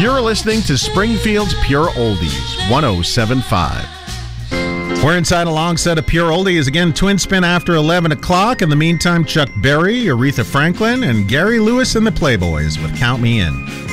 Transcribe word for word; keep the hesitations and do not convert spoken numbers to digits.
You're listening to Springfield's Pure Oldies, one oh seven point five. We're inside a long set of Pure Oldies. Again, Twin Spin after eleven o'clock. In the meantime, Chuck Berry, Aretha Franklin, and Gary Lewis and the Playboys with Count Me In.